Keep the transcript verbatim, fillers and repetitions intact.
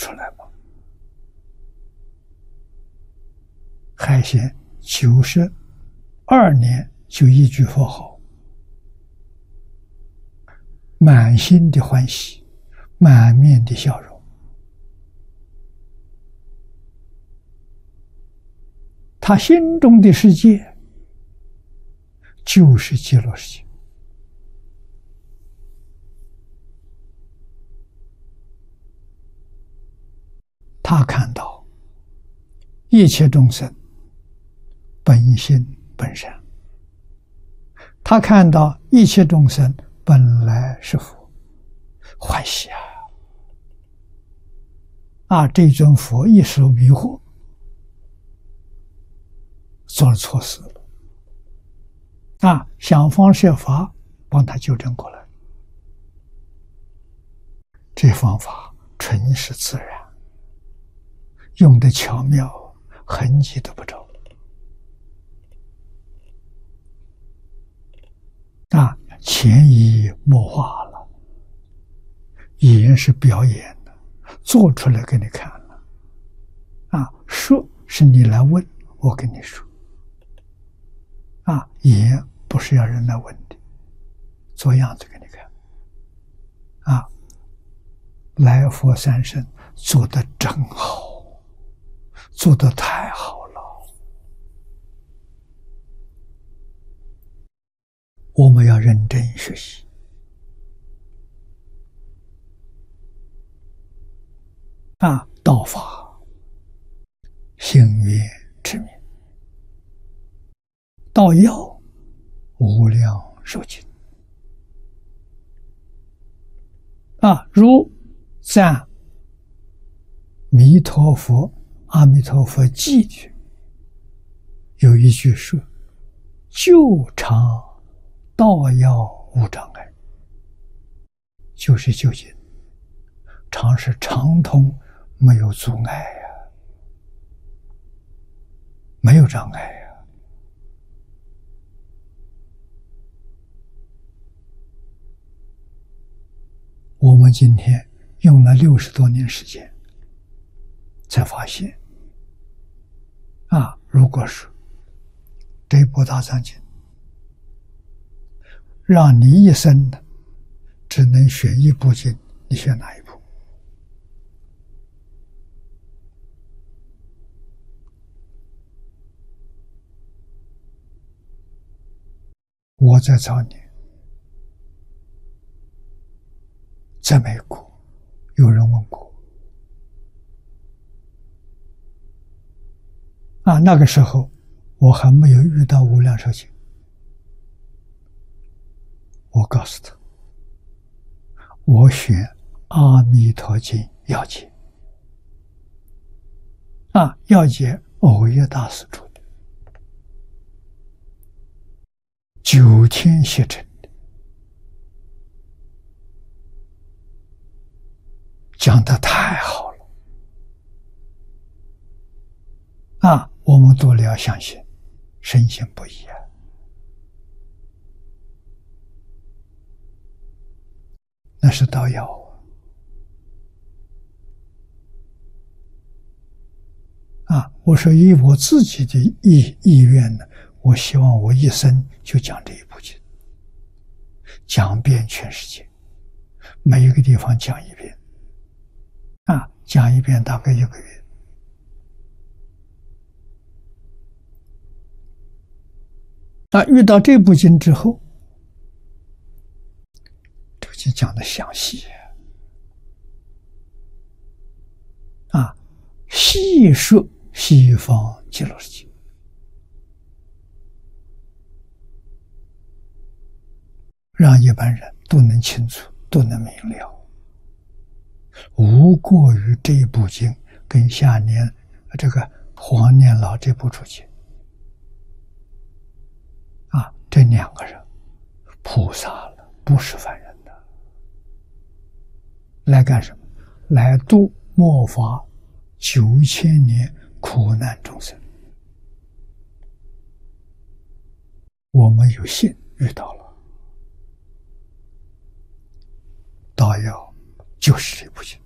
出来吗？海贤九十二年就一句佛号，满心的欢喜，满面的笑容。他心中的世界就是极乐世界。他看到一切众生本性本善，他看到一切众生本来是佛，欢喜啊！啊，这尊佛一时迷惑，做了错事了，啊，想方设法帮他纠正过来。这方法纯是自然，用的巧妙，痕迹都不着。啊，潜移默化了，演是表演的，做出来给你看了。啊，说是你来问，我跟你说。啊，演不是要人来问的，做样子给你看。啊，来佛三生做得真好，做得太好了。我们要认真学习。啊，道法行愿持名，道药无量寿经。啊，如赞弥陀佛阿弥陀佛记里有一句说：救常道药无障碍，就是究竟常是畅通，没有阻碍呀、啊，没有障碍呀、啊。我们今天用了六十多年时间，才发现，啊，如果是这部大藏经让你一生的只能选一部经，你选哪一部？我在早年在美国，有人问过啊，那个时候我还没有遇到无量寿经，我告诉他，我选阿弥陀经要解。啊，要解藕益大师出的，九天写成的，讲得太好了。啊，我们都要相信，深信不疑啊。那是道药啊！啊，我说以我自己的意意愿呢，我希望我一生就讲这一部经，讲遍全世界，每一个地方讲一遍，啊，讲一遍大概一个月。那遇到这部经之后，这个经讲的详细啊，细说西方极乐世界，让一般人都能清楚，都能明了，无过于这一部经跟下年这个黄念老这部出经。啊，这两个人菩萨了，不是凡人的，来干什么？来度末法九千年苦难众生。我们有幸遇到了，道药就是这部经。